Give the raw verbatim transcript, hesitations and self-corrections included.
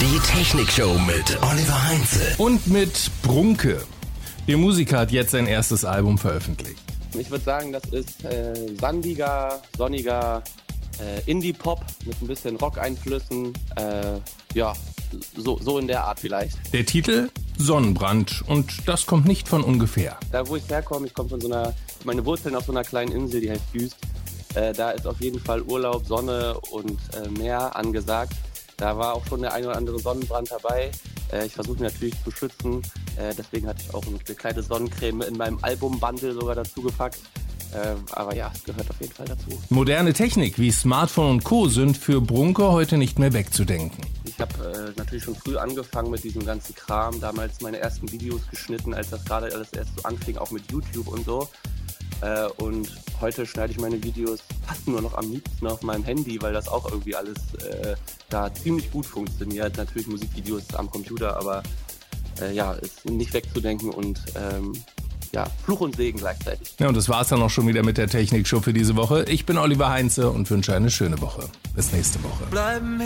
Die Technikshow mit Oliver Heinze. Und mit Brunke. Der Musiker hat jetzt sein erstes Album veröffentlicht. Ich würde sagen, das ist äh, sandiger, sonniger äh, Indie-Pop mit ein bisschen Rock-Einflüssen. Äh, ja, so, so in der Art vielleicht. Der Titel? Sonnenbrand. Und das kommt nicht von ungefähr. Da, wo ich herkomme, ich komme von so einer, meine Wurzeln auf so einer kleinen Insel, die heißt Jüst. Äh, da ist auf jeden Fall Urlaub, Sonne und äh, Meer angesagt. Da war auch schon der ein oder andere Sonnenbrand dabei. Äh, ich versuche natürlich zu schützen. Äh, deswegen hatte ich auch eine kleine Sonnencreme in meinem Album-Bundle sogar dazu gepackt. Äh, aber ja, es gehört auf jeden Fall dazu. Moderne Technik wie Smartphone und Co. sind für Brunke heute nicht mehr wegzudenken. Ich habe äh, natürlich schon früh angefangen mit diesem ganzen Kram. Damals meine ersten Videos geschnitten, als das gerade alles erst so anfing, auch mit YouTube und so. Äh, und heute schneide ich meine Videos fast nur noch am liebsten auf meinem Handy, weil das auch irgendwie alles äh, da ziemlich gut funktioniert. Natürlich Musikvideos am Computer, aber äh, ja, ist nicht wegzudenken und ähm, ja, Fluch und Segen gleichzeitig. Ja, und das war's dann auch schon wieder mit der Technikshow für diese Woche. Ich bin Oliver Heinze und wünsche eine schöne Woche. Bis nächste Woche. Bleiben